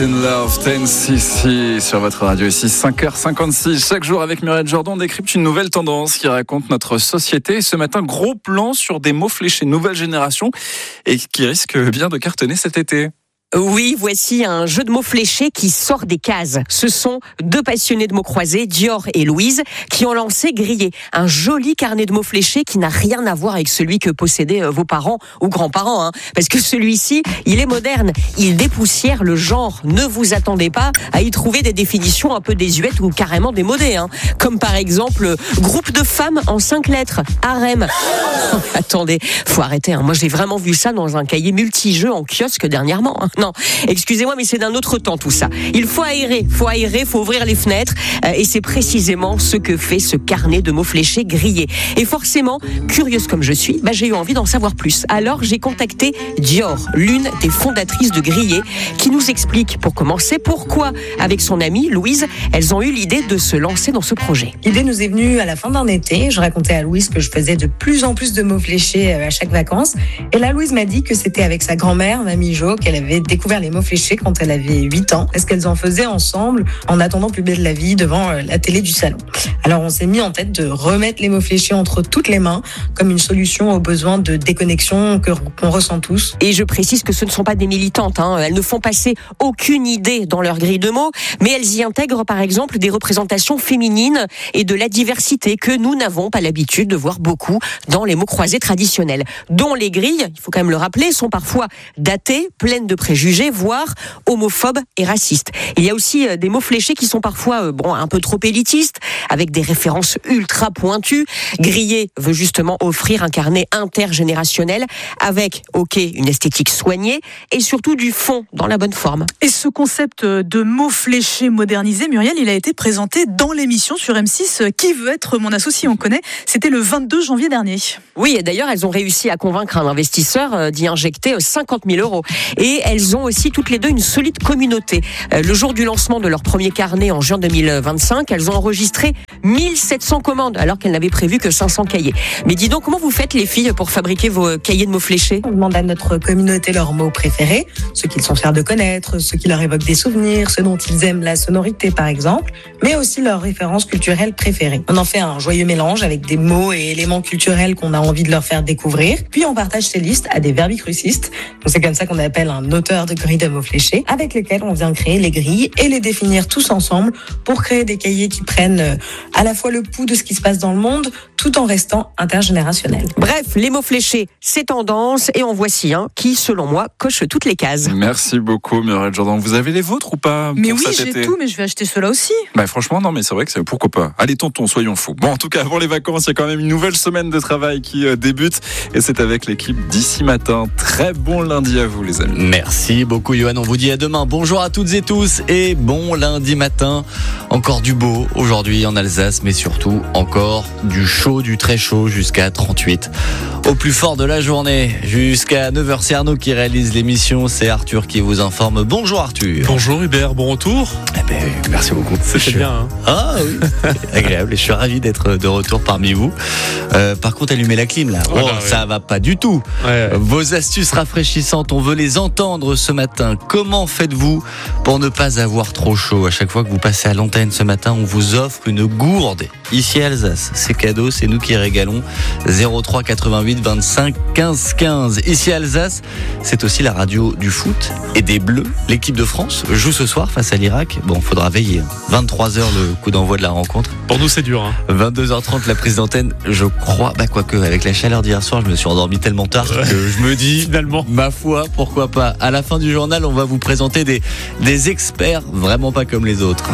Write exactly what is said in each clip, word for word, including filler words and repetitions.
In Love, ten C C sur votre radio ici, cinq heures cinquante-six. Chaque jour avec Muriel Jourdan, on décrypte une nouvelle tendance qui raconte notre société. Et ce matin, gros plan sur des mots fléchés nouvelle génération et qui risque bien de cartonner cet été. Oui, voici un jeu de mots fléchés qui sort des cases. Ce sont deux passionnés de mots croisés, Dior et Louise, qui ont lancé Grillé, un joli carnet de mots fléchés qui n'a rien à voir avec celui que possédaient vos parents ou grands-parents, hein, parce que celui-ci, il est moderne, il dépoussière le genre. Ne vous attendez pas à y trouver des définitions un peu désuètes ou carrément démodées, hein, comme par exemple groupe de femmes en cinq lettres, harem. Oh, attendez, faut arrêter. Hein. Moi, j'ai vraiment vu ça dans un cahier multijeux en kiosque dernièrement. Hein. Non, excusez-moi, mais c'est d'un autre temps tout ça. Il faut aérer, faut aérer, faut ouvrir les fenêtres. Euh, et c'est précisément ce que fait ce carnet de mots fléchés Grillé. Et forcément, curieuse comme je suis, bah, j'ai eu envie d'en savoir plus. Alors j'ai contacté Dior, l'une des fondatrices de Grillé, qui nous explique pour commencer pourquoi, avec son amie Louise, elles ont eu l'idée de se lancer dans ce projet. L'idée nous est venue à la fin d'un été. Je racontais à Louise que je faisais de plus en plus de mots fléchés à chaque vacances. Et là, Louise m'a dit que c'était avec sa grand-mère, Mamie Jo, qu'elle avait découvert les mots fléchés quand elle avait huit ans, parce qu'elles en faisaient ensemble en attendant Plus belle la vie devant la télé du salon. Alors on s'est mis en tête de remettre les mots fléchés entre toutes les mains comme une solution aux besoins de déconnexion que, qu'on ressent tous. Et je précise que ce ne sont pas des militantes, hein. Elles ne font passer aucune idée dans leur grille de mots, mais elles y intègrent par exemple des représentations féminines et de la diversité que nous n'avons pas l'habitude de voir beaucoup dans les mots croisés traditionnels, dont les grilles, il faut quand même le rappeler, sont parfois datées, pleines de préjugés, voire homophobes et racistes. Il y a aussi des mots fléchés qui sont parfois bon, un peu trop élitistes, avec des références ultra pointues. Grillé veut justement offrir un carnet intergénérationnel avec, ok, une esthétique soignée et surtout du fond dans la bonne forme. Et ce concept de mots fléchés modernisés, Muriel, il a été présenté dans l'émission sur M six Qui veut être mon associé, on connaît. C'était le vingt-deux janvier dernier. Oui, et d'ailleurs, elles ont réussi à convaincre un investisseur d'y injecter cinquante mille euros. Et elles ont aussi toutes les deux une solide communauté. Le jour du lancement de leur premier carnet en juin deux mille vingt-cinq, elles ont enregistré mille sept cents commandes alors qu'elles n'avaient prévu que cinq cents cahiers. Mais dis donc, comment vous faites les filles pour fabriquer vos cahiers de mots fléchés ? On demande à notre communauté leurs mots préférés, ceux qu'ils sont fiers de connaître, ceux qui leur évoquent des souvenirs, ceux dont ils aiment la sonorité par exemple, mais aussi leurs références culturelles préférées. On en fait un joyeux mélange avec des mots et éléments culturels qu'on a envie de leur faire découvrir, puis on partage ces listes à des verbicrucistes. Donc c'est comme ça qu'on appelle un auteur de grilles de mots fléchés, avec lesquels on vient créer les grilles et les définir tous ensemble pour créer des cahiers qui prennent à la fois le pouls de ce qui se passe dans le monde, tout en restant intergénérationnels. Bref, les mots fléchés, c'est tendance, et en voici un qui, selon moi, coche toutes les cases. Merci beaucoup, Muriel Jourdan. Vous avez les vôtres ou pas ? Mais pour oui, cet j'ai été tout, mais je vais acheter ceux-là aussi. Bah franchement, non, mais c'est vrai que c'est pourquoi pas. Allez, tonton, soyons fous. Bon, en tout cas, avant les vacances, il y a quand même une nouvelle semaine de travail qui euh, débute, et c'est avec l'équipe d'ici matin. Très bon lundi à vous, les amis. Merci beaucoup, Johan. On vous dit à demain. Bonjour à toutes et tous, et bon lundi matin. Encore du beau aujourd'hui en Alsace, mais surtout encore du chaud, du très chaud, jusqu'à trente-huit. Au plus fort de la journée, jusqu'à neuf heures, c'est Arnaud qui réalise l'émission, c'est Arthur qui vous informe. Bonjour Arthur. Bonjour Hubert, bon retour. Eh ben, merci beaucoup. C'était Je... bien. Hein ah oui, agréable. Et je suis ravi d'être de retour parmi vous. Euh, par contre, allumez la clim là. Oh, voilà, ça ouais. va pas du tout. Ouais, ouais. Vos astuces rafraîchissantes, on veut les entendre ce matin. Comment faites-vous pour ne pas avoir trop chaud ? À chaque fois que vous passez à l'antenne ce matin, on vous offre une gourde. Ici à Alsace, c'est cadeau, c'est nous qui régalons. zéro trois quatre-vingt-huit vingt-cinq quinze quinze. Ici à Alsace, c'est aussi la radio du foot et des Bleus. L'équipe de France joue ce soir face à l'Irak. Bon, faudra veiller. vingt-trois heures le coup d'envoi de la rencontre. Pour nous, c'est dur. Hein. vingt-deux heures trente la prise d'antenne. Je crois, bah quoique, avec la chaleur d'hier soir, je me suis endormi tellement tard que je me dis, finalement, ma foi, pourquoi pas. À la fin du journal, on va vous présenter des, des experts vraiment pas comme les autres.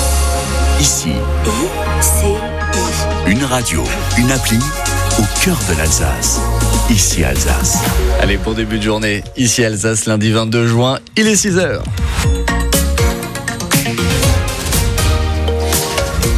Ici, une radio, une appli au cœur de l'Alsace. Ici Alsace. Allez, bon début de journée. Ici Alsace, lundi vingt-deux juin, il est six heures.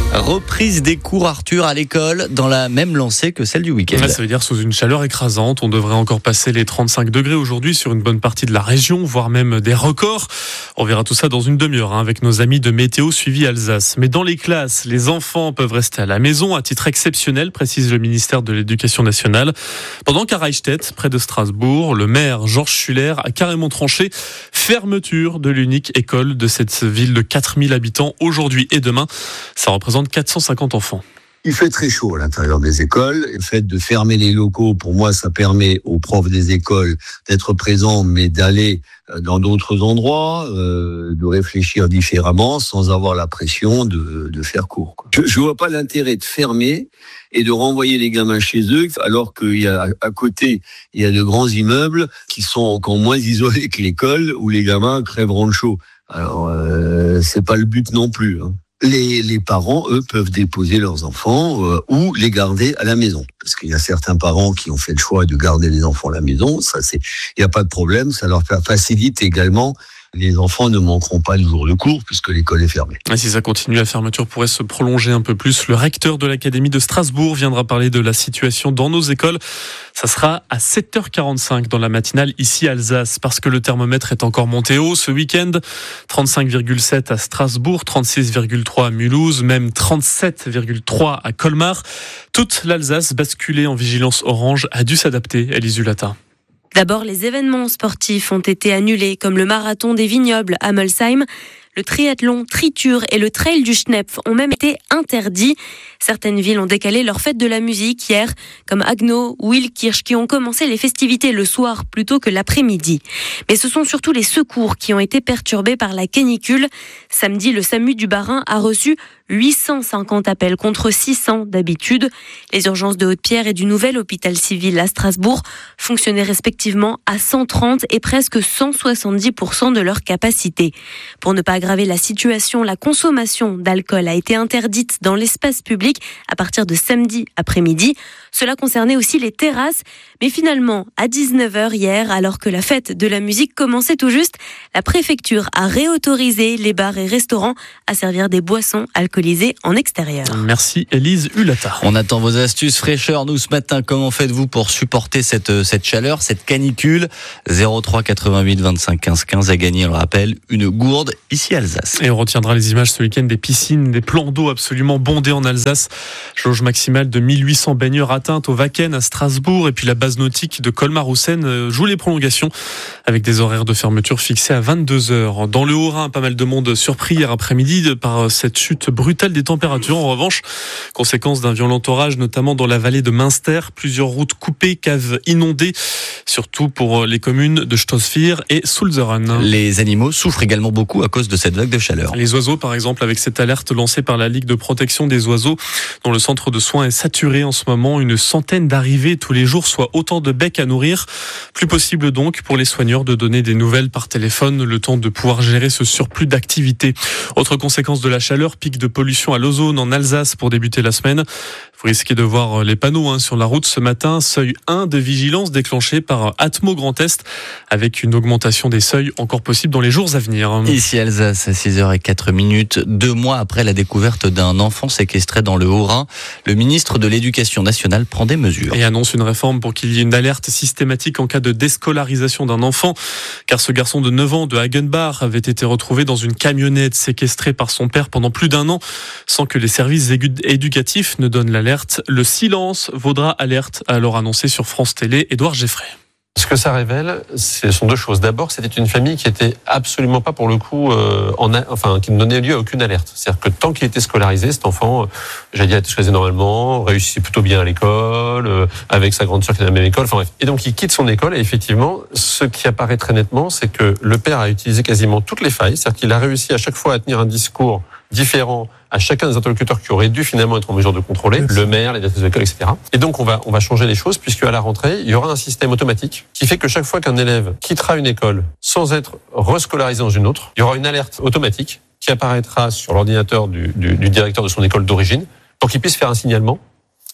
Reprise des cours Arthur à l'école dans la même lancée que celle du week-end. Ouais, ça veut dire sous une chaleur écrasante. On devrait encore passer les trente-cinq degrés aujourd'hui sur une bonne partie de la région, voire même des records. On verra tout ça dans une demi-heure hein, avec nos amis de Météo Suivi Alsace. Mais dans les classes, les enfants peuvent rester à la maison à titre exceptionnel, précise le ministère de l'Éducation nationale. Pendant qu'à Reichstätt, près de Strasbourg, le maire Georges Schuller a carrément tranché fermeture de l'unique école de cette ville de quatre mille habitants aujourd'hui et demain. Ça représente quatre cent cinquante enfants. Il fait très chaud à l'intérieur des écoles. Le fait de fermer les locaux, pour moi, ça permet aux profs des écoles d'être présents, mais d'aller dans d'autres endroits, euh, de réfléchir différemment sans avoir la pression de, de faire cours, quoi. Je, je vois pas l'intérêt de fermer et de renvoyer les gamins chez eux, alors qu'il y a à côté, il y a de grands immeubles qui sont encore moins isolés que l'école, où les gamins crèveront de chaud. Alors, euh, c'est pas le but non plus, hein. Les, les parents, eux, peuvent déposer leurs enfants euh, ou les garder à la maison. Parce qu'il y a certains parents qui ont fait le choix de garder les enfants à la maison. Ça, c'est, il n'y a pas de problème. Ça leur facilite également. Les enfants ne manqueront pas le jour de cours puisque l'école est fermée. Et si ça continue, la fermeture pourrait se prolonger un peu plus. Le recteur de l'Académie de Strasbourg viendra parler de la situation dans nos écoles. Ça sera à sept heures quarante-cinq dans la matinale ici à Alsace parce que le thermomètre est encore monté haut ce week-end. trente-cinq virgule sept à Strasbourg, trente-six virgule trois à Mulhouse, même trente-sept virgule trois à Colmar. Toute l'Alsace basculée en vigilance orange a dû s'adapter. Élise Hulata. D'abord, les événements sportifs ont été annulés, comme le marathon des vignobles à Molsheim. Le triathlon, Tritur et le trail du Schnepf ont même été interdits. Certaines villes ont décalé leur fête de la musique hier, comme Haguenau ou Illkirch, qui ont commencé les festivités le soir plutôt que l'après-midi. Mais ce sont surtout les secours qui ont été perturbés par la canicule. Samedi, le SAMU du Bas-Rhin a reçu huit cent cinquante appels contre six cents d'habitude. Les urgences de Haute-Pierre et du nouvel hôpital civil à Strasbourg fonctionnaient respectivement à cent trente et presque cent soixante-dix pour cent de leur capacité. Pour ne pas aggraver la situation, la consommation d'alcool a été interdite dans l'espace public à partir de samedi après-midi. Cela concernait aussi les terrasses. Mais finalement, à dix-neuf heures hier, alors que la fête de la musique commençait tout juste, la préfecture a réautorisé les bars et restaurants à servir des boissons alcoolisées en extérieur. Merci Élise Hulata. On attend vos astuces fraîcheur. Nous, ce matin, comment faites-vous pour supporter cette, cette chaleur, cette canicule? zéro trois quatre-vingt-huit vingt-cinq quinze quinze à gagner, on le rappelle, une gourde ici à Alsace. Et on retiendra les images ce week-end des piscines, des plans d'eau absolument bondés en Alsace. Jauge maximale de mille huit cents baigneurs atteintes au Wacken à Strasbourg. Et puis la base nautique de Colmar-Houssen joue les prolongations avec des horaires de fermeture fixés à vingt-deux heures. Dans le Haut-Rhin, pas mal de monde surpris hier après-midi par cette chute brutale des températures. En revanche, conséquence d'un violent orage, notamment dans la vallée de Münster. Plusieurs routes coupées, caves inondées, surtout pour les communes de Stoßfir et Sulzeren. Les animaux souffrent également beaucoup à cause de cette vague de chaleur. Les oiseaux, par exemple, avec cette alerte lancée par la Ligue de protection des oiseaux, dont le centre de soins est saturé en ce moment. Une centaine d'arrivées tous les jours, soit autant de becs à nourrir. Plus possible donc pour les soigneurs de donner des nouvelles par téléphone, le temps de pouvoir gérer ce surplus d'activité. Autre conséquence de la chaleur, pic de pollution à l'ozone en Alsace pour débuter la semaine. Vous risquez de voir les panneaux hein, sur la route ce matin. Seuil un de vigilance déclenché par Atmo Grand Est, avec une augmentation des seuils encore possible dans les jours à venir. Ici Alsace, à six heures zéro quatre minutes, deux mois après la découverte d'un enfant séquestré dans le Haut-Rhin, le ministre de l'Éducation nationale prend des mesures. Et annonce une réforme pour qu'il y ait une alerte systématique en cas de déscolarisation d'un enfant, car ce garçon de neuf ans de Hagenbach avait été retrouvé dans une camionnette séquestré par son père pendant plus d'un an, sans que les services éducatifs ne donnent l'alerte. Le silence vaudra alerte, a alors annoncé sur France Télé Édouard Geffray. Ce que ça révèle, ce sont deux choses. D'abord, c'était une famille qui était absolument pas, pour le coup, euh, en a, enfin, qui ne donnait lieu à aucune alerte. C'est-à-dire que tant qu'il était scolarisé, cet enfant, euh, j'allais dire, était scolarisé normalement, réussissait plutôt bien à l'école, euh, avec sa grande sœur qui est dans la même école, enfin bref. Et donc, il quitte son école, et effectivement, ce qui apparaît très nettement, c'est que le père a utilisé quasiment toutes les failles. C'est-à-dire qu'il a réussi à chaque fois à tenir un discours différent à chacun des interlocuteurs qui auraient dû finalement être en mesure de contrôler, le maire, les directeurs d'école, et cetera. Et donc on va on va changer les choses, puisque à la rentrée, il y aura un système automatique qui fait que chaque fois qu'un élève quittera une école sans être rescolarisé dans une autre, il y aura une alerte automatique qui apparaîtra sur l'ordinateur du, du, du directeur de son école d'origine pour qu'il puisse faire un signalement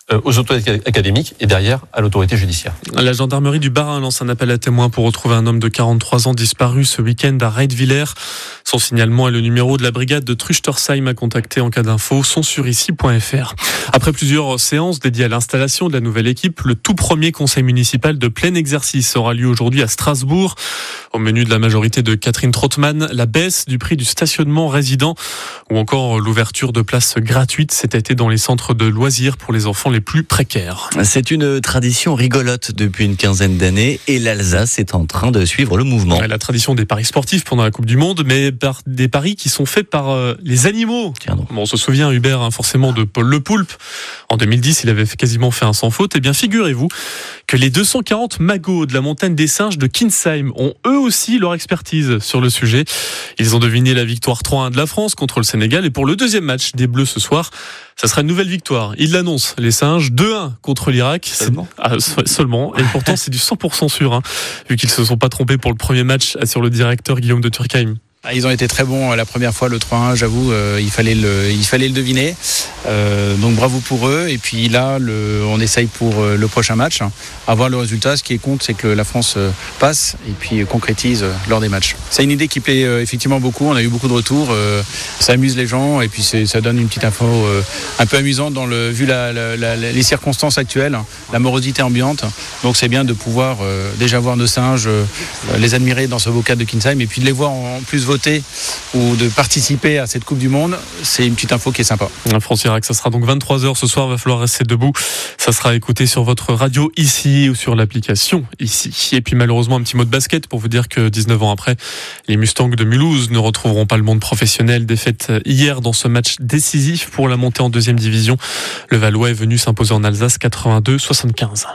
euh, aux autorités académiques et derrière à l'autorité judiciaire. La gendarmerie du Bas-Rhin lance un appel à témoins pour retrouver un homme de quarante-trois ans disparu ce week-end à Reidwiller. Son signalement et le numéro de la brigade de Truchtersheim à contacter en cas d'infos sont sur ici point f r. Après plusieurs séances dédiées à l'installation de la nouvelle équipe, le tout premier conseil municipal de plein exercice aura lieu aujourd'hui à Strasbourg. Au menu de la majorité de Catherine Trottmann, la baisse du prix du stationnement résident ou encore l'ouverture de places gratuites cet été dans les centres de loisirs pour les enfants les plus précaires. C'est une tradition rigolote depuis une quinzaine d'années et l'Alsace est en train de suivre le mouvement. Ouais, la tradition des paris sportifs pendant la Coupe du Monde, mais par des paris qui sont faits par euh, les animaux. Tiens donc. Bon, on se souvient, Hubert, hein, forcément, de Paul Le Poulpe. En deux mille dix, il avait quasiment fait un sans faute. Eh bien, figurez-vous que les deux cent quarante magots de la montagne des singes de Kinsheim ont eux aussi leur expertise sur le sujet. Ils ont deviné la victoire trois à un de la France contre le Sénégal. Et pour le deuxième match des Bleus ce soir, ça sera une nouvelle victoire. Ils l'annoncent, les singes, deux un contre l'Irak. Seulement ah, Seulement. Et pourtant, c'est du cent pour cent sûr, hein, vu qu'ils se sont pas trompés pour le premier match sur le directeur Guillaume de Turckheim. Ils ont été très bons la première fois, le trois un, j'avoue, euh, il, fallait le, il fallait le deviner. Euh, donc bravo pour eux. Et puis là, le, on essaye pour euh, le prochain match. Hein, avoir le résultat. Ce qui compte, c'est que la France euh, passe et puis euh, concrétise euh, lors des matchs. C'est une idée qui plaît euh, effectivement beaucoup. On a eu beaucoup de retours. Euh, ça amuse les gens et puis c'est, ça donne une petite info euh, un peu amusante dans le, vu la, la, la, les circonstances actuelles, la morosité ambiante. Donc c'est bien de pouvoir euh, déjà voir nos singes, euh, les admirer dans ce beau cadre de Kinsheim et puis de les voir en plus voter ou de participer à cette Coupe du Monde, c'est une petite info qui est sympa. France-Irak, ça sera donc vingt-trois heures ce soir, il va falloir rester debout. Ça sera écouté sur votre radio ici ou sur l'application ici. Et puis malheureusement un petit mot de basket pour vous dire que dix-neuf ans après, les Mustangs de Mulhouse ne retrouveront pas le monde professionnel. Défaite hier dans ce match décisif pour la montée en deuxième division. Le Valois est venu s'imposer en Alsace quatre-vingt-deux soixante-quinze.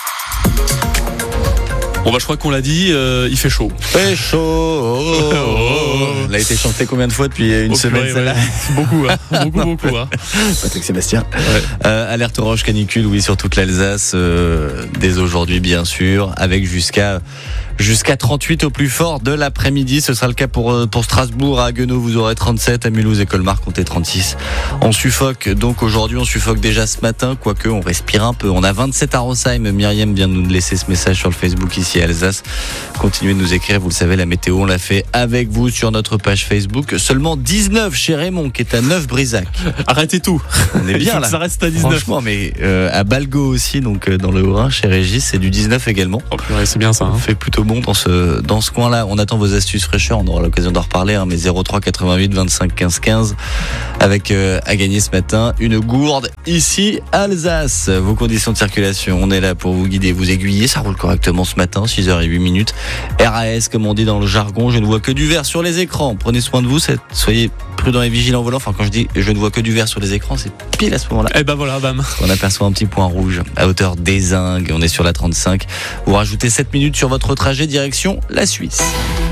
Bon bah je crois qu'on l'a dit, euh, il fait chaud. Fait chaud. Oh, oh, oh. Elle a été chantée combien de fois depuis une oh, semaine ouais, celle-là ouais. Beaucoup, hein. beaucoup, beaucoup. Hein. Patrick Sébastien. Ouais. Euh, alerte orange canicule, oui, sur toute l'Alsace euh, dès aujourd'hui bien sûr, avec jusqu'à jusqu'à trente-huit au plus fort de l'après-midi. Ce sera le cas pour pour Strasbourg. À Haguenau, vous aurez trente-sept. À Mulhouse et Colmar, comptez trente-six. On suffoque donc aujourd'hui, on suffoque déjà ce matin, quoique on respire un peu. On a vingt-sept à Rosheim. Myriam vient de nous laisser ce message sur le Facebook ici à Alsace. Continuez de nous écrire, vous le savez, la météo, on l'a fait avec vous sur notre page Facebook. Seulement dix-neuf chez Raymond, qui est à Neuf-Brisac. Arrêtez tout. On est bien là. Ça reste à dix-neuf. Franchement, mais euh, à Balgo aussi, donc euh, dans le Haut-Rhin, chez Régis, c'est du dix-neuf également. Oh purée, c'est bien ça. Hein. On fait plutôt bon dans ce dans ce coin-là. On attend vos astuces fraîcheur. On aura l'occasion d'en reparler. Hein, mais zéro trois quatre-vingt-huit vingt-cinq quinze quinze avec euh, à gagner ce matin une gourde ici à Alsace. Vos conditions de circulation, on est là pour vous guider, vous aiguiller. Ça roule correctement ce matin, six heures huit minutes. R A S, comme on dit dans le jargon. Je ne vois que du vert sur les écrans. Prenez soin de vous. Soyez prudents et vigilants au volant. Enfin, quand je dis je ne vois que du vert sur les écrans, c'est pile à ce moment-là. Et ben voilà, bam. On aperçoit un petit point rouge à hauteur d'Ézingue. On est sur la trente-cinq. Vous rajoutez sept minutes sur votre trajet direction la Suisse.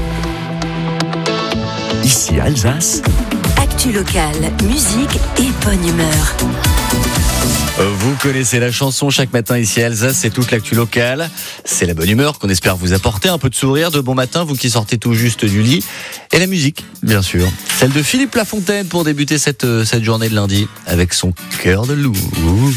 Ici Alsace. Actu locale, musique et bonne humeur. Vous connaissez la chanson chaque matin ici à Alsace, c'est toute l'actu locale. C'est la bonne humeur qu'on espère vous apporter, un peu de sourire, de bon matin, vous qui sortez tout juste du lit. Et la musique, bien sûr. Celle de Philippe Lafontaine pour débuter cette, cette journée de lundi avec son cœur de loup.